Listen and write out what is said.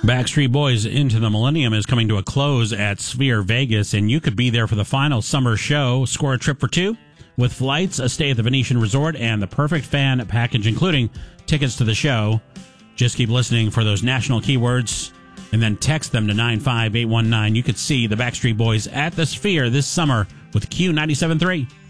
Backstreet Boys Into the Millennium is coming to a close at Sphere Vegas, and you could be there for the final summer show. Score a trip for two with flights, a stay at the Venetian Resort, and the perfect fan package, including tickets to the show. Just keep listening for those national keywords and then text them to 95819. You could see the Backstreet Boys at the Sphere this summer with Q97.3.